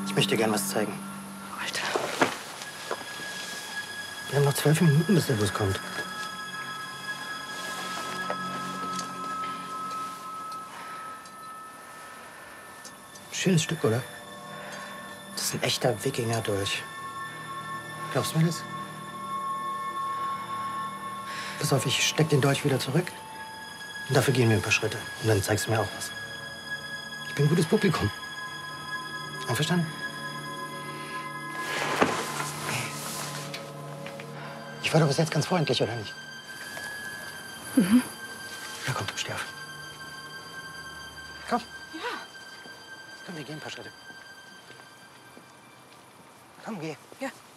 Ich möchte dir gern was zeigen. Alter. Wir haben noch 12 Minuten, bis der Bus kommt. Schönes Stück, oder? Das ist ein echter Wikinger-Dolch. Glaubst du mir das? Pass auf, ich steck den Dolch wieder zurück. Und dafür gehen wir ein paar Schritte. Und dann zeigst du mir auch was. Ich bin ein gutes Publikum. Einverstanden? Ich war doch bis jetzt ganz freundlich, oder nicht? Mhm. Na komm, steh auf. Komm. Ja. Komm, wir gehen ein paar Schritte. Komm, geh. Ja.